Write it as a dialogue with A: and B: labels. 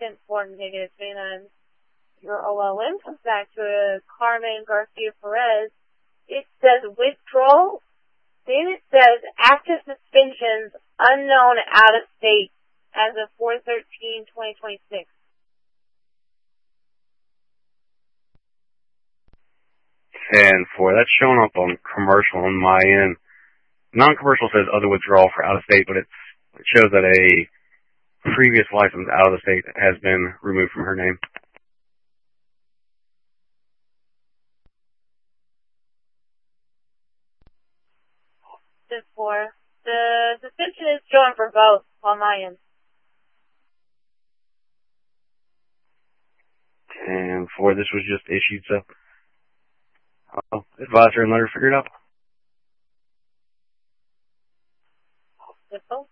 A: for negative 29. Your OLM comes back to Carmen Garcia Perez. It says withdrawal. Then it says active suspensions unknown out of state as of 4/13/2026.
B: And for that's showing up on commercial on my end. Non-commercial says other withdrawal for out of state, but it shows that a previous license out of the state has been removed from her name.
A: The suspension is showing for both on my end.
B: And for this was just issued, so I'll advise her and let her figure it out.